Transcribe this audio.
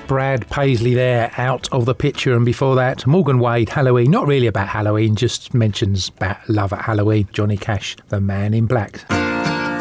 Brad Paisley there, Out of the Picture, and before that Morgan Wade, Halloween. Not really about Halloween, just mentions about love at Halloween. Johnny Cash, The Man in Black.